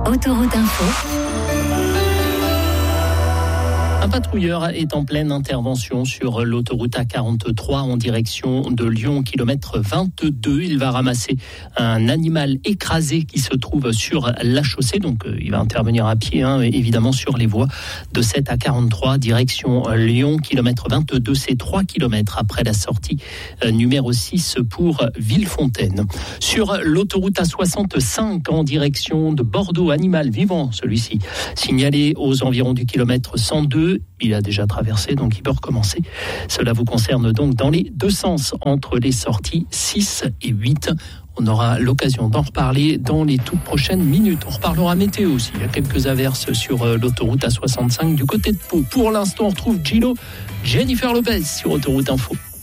Autoroute Info. Un patrouilleur est en pleine intervention sur l'autoroute A43 en direction de Lyon, kilomètre 22. Il va ramasser un animal écrasé qui se trouve sur la chaussée. Donc il va intervenir à pied, évidemment, sur les voies de cette A43, direction Lyon, kilomètre 22. C'est 3 kilomètres après la sortie numéro 6 pour Villefontaine. Sur l'autoroute A65 en direction de Bordeaux, animal vivant, celui-ci, signalé aux environs du kilomètre 102. Il a déjà traversé, donc il peut recommencer. Cela vous concerne donc dans les deux sens, entre les sorties 6 et 8. On aura l'occasion d'en reparler dans les toutes prochaines minutes. On reparlera météo aussi. Il y a quelques averses sur l'autoroute A65 du côté de Pau. Pour l'instant, on retrouve Gilo, Jennifer Lopez sur Autoroute Info.